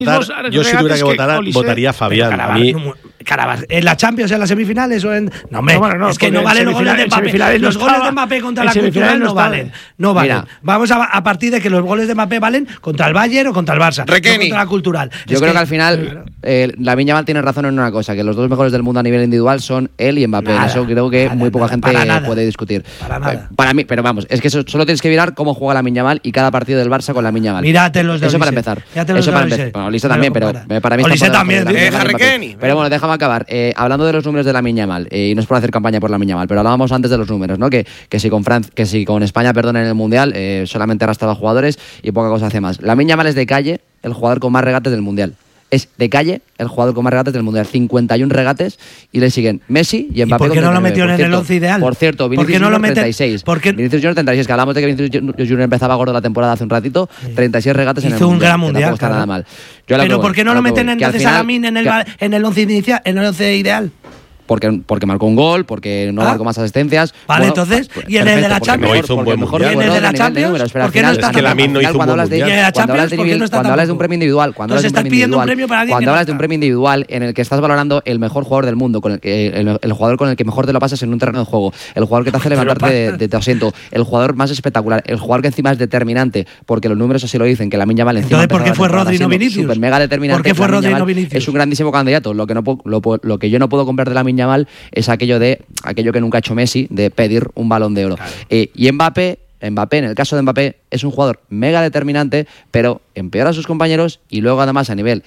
Yo si tuviera que votar, votaría a Fabián. Carabas, ¿en la Champions, en las semifinales o en...? No, hombre, es que no valen los goles de Mbappé. Los goles de Mbappé contra la Cultural no valen. No valen. Mira, vamos a partir de que los goles de Mbappé valen contra el Bayern o contra el Barça, no contra la Cultural. Yo creo que al final Lamine Yamal tiene razón en una cosa, que los dos mejores del mundo a nivel individual son él y Mbappé. Eso creo que muy poca gente puede discutir. Para mí, pero vamos, es que solo tienes que mirar cómo juega Lamine Yamal y cada partido del Barça con Lamine Yamal. Mírate los de Eso para empezar. Eso para empezar. Bueno, Olise también, pero para mí Olise también. Pero bueno, déjame acabar. Hablando de los números de Lamine Yamal, y no es por hacer campaña por Lamine Yamal, pero hablábamos antes de los números, ¿no? Que si con España, en el Mundial, solamente arrastraba jugadores y poca cosa hace más. Lamine Yamal es de calle el jugador con más regates del Mundial. Es de calle el jugador con más regates del Mundial. 51 regates y le siguen Messi y Mbappé. ¿Y por qué no lo metió en el 11 ideal? Por cierto, Vinicius Junior 36. Vinicius Junior 36, que hablamos de que Vinicius Junior empezaba gordo la temporada hace un ratito. 36 regates en el Mundial. Hizo un gran Mundial. No está nada mal. Pero ¿por qué no lo meten entonces a Lamine en el 11 inicial, en el 11 ideal? Porque marcó un gol, porque no marcó más asistencias. Vale, entonces, ¿y en el de la Champions? No hizo un buen Mundial. ¿Y en el de la Champions? ¿Por qué no está? Es que Lamine no hizo un buen Mundial. Cuando hablas de un premio individual, cuando hablas de un premio individual en el que estás valorando el mejor jugador del mundo, el jugador con el que mejor te lo pasas en un terreno de juego, el jugador que te hace levantarte de tu asiento, el jugador más espectacular, el jugador que encima es determinante, porque los números así lo dicen, que Lamine Yamal encima. Entonces, ¿por qué fue Rodri no Vinicius? Super mega determinante. ¿Por qué fue Rodri no Vinicius? Es un grandísimo candidato. Lo que yo no puedo comprar de Lamine Yamal es aquello que nunca ha hecho Messi, de pedir un Balón de Oro. Claro. Y Mbappé, en el caso de Mbappé, es un jugador mega determinante, pero empeora a sus compañeros y luego además a nivel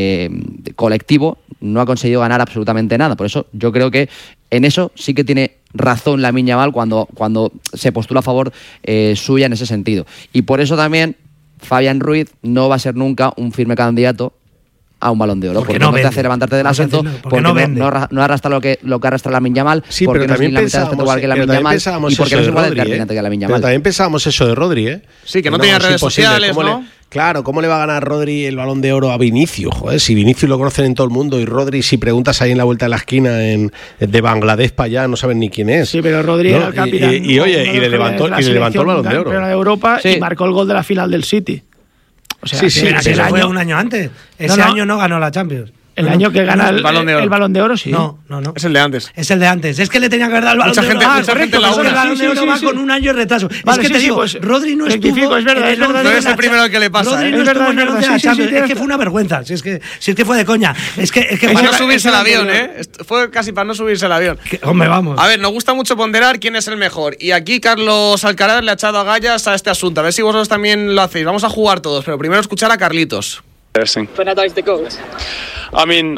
colectivo no ha conseguido ganar absolutamente nada. Por eso yo creo que en eso sí que tiene razón Lamine Yamal cuando se postula a favor suya en ese sentido. Y por eso también Fabián Ruiz no va a ser nunca un firme candidato a un Balón de Oro, porque no te hace levantarte del asiento, porque no arrastra lo que arrastra Lamine Yamal, sí, porque pero no es ni igual que Lamine Yamal y porque no es igual de determinante que Lamine Yamal. Pero también pensábamos eso de Rodri, ¿eh? Sí, que no tenía redes sociales, ¿no? Claro, ¿cómo le va a ganar Rodri el Balón de Oro a Vinicius? Joder, si Vinicius lo conocen en todo el mundo y Rodri, si preguntas ahí en la vuelta de la esquina de Bangladesh para allá, no saben ni quién es. Sí, pero Rodri era el capitán. Y le levantó el Balón de Oro. De Europa y marcó el gol de la final del City. O sea, eso fue un año antes. Ese año no ganó la Champions. El año que gana el Balón de Oro, sí. No. Es el de antes. Es el de antes. Es que le tenían que haber dado el Balón de Oro. Mucha gente la el Balón de Oro va con un año de retraso. Vale, es que te digo, Rodri no estuvo. Es verdad. No es el primero que le pasa. Rodri no estuvo en el 11 de la Champions. Es que fue una vergüenza. Si es que fue de coña. Es que para no subirse al avión, ¿eh? Fue casi para no subirse al avión. Hombre, vamos. A ver, nos gusta mucho ponderar quién es el mejor. Y aquí Carlos Alcaraz le ha echado agallas a este asunto. A ver si vosotros también lo hacéis. Vamos a jugar todos, pero primero escuchar a Carlitos. For Nadal is the GOAT? I mean,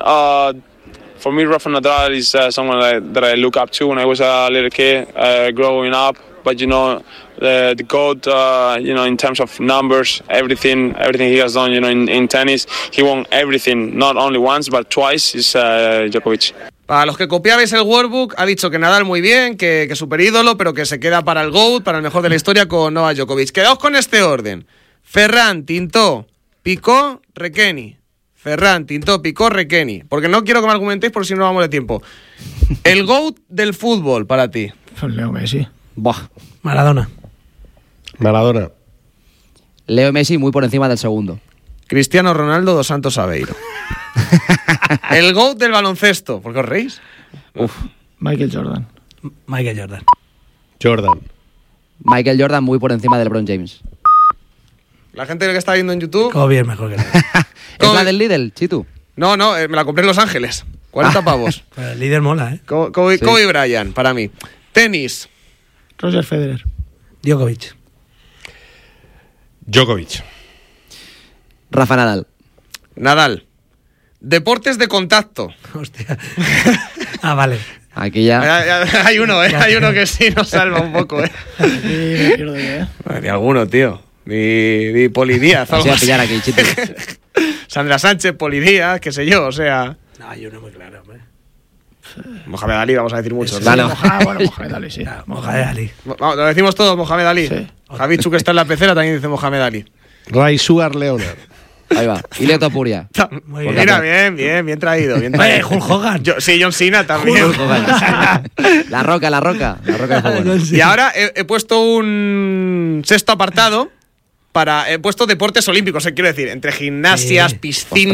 for me, Rafa Nadal is someone that I look up to when I was a little kid, growing up. But you know, the GOAT, in terms of numbers, everything he has done, in tennis, he won everything, not only once but twice. Is Djokovic. Para los que copiabais el workbook, ha dicho que Nadal muy bien, que super ídolo, pero que se queda para el GOAT, para el mejor de la historia con Novak Djokovic. Quedaos con este orden: Ferran, Tinto, Picó, Requeni. Ferran, Tinto, Picó, Requeni. Porque no quiero que me argumentéis porque si no vamos de tiempo. El GOAT del fútbol para ti. Leo Messi. Maradona. Leo Messi muy por encima del segundo. Cristiano Ronaldo dos Santos Aveiro. El GOAT del baloncesto. ¿Por qué os reís? Michael Jordan. Michael Jordan muy por encima de LeBron James. La gente que está viendo en YouTube. Kobe es mejor que él. ¿Es la del Lidl, Chitu? No, me la compré en Los Ángeles. 40 pavos. El líder mola, ¿eh? Kobe Bryant, para mí. Tenis. Roger Federer. Djokovic. Rafa Nadal. Deportes de contacto. Hostia. Vale. Aquí ya. Hay uno, hay uno que sí nos salva un poco, Ni alguno, tío. Ni Poli Díaz. Vamos a pillar aquí, Chito. Sandra Sánchez, Poli Díaz, qué sé yo, o sea. No, hay uno muy claro, hombre. Mohamed Ali, vamos a decir muchos. Sí, Mohamed Ali, sí. Mohamed Ali. Lo decimos todos, Mohamed Ali. Sí. Javichu, que está en la pecera, también dice Mohamed Ali. Ray Sugar Leonard. Ahí va. Y Leo Topuria. Mira, bien traído. Hulk Hogan. John Cena también. La roca. Y ahora he puesto un sexto apartado he puesto deportes olímpicos, quiero decir, entre gimnasias, piscinas.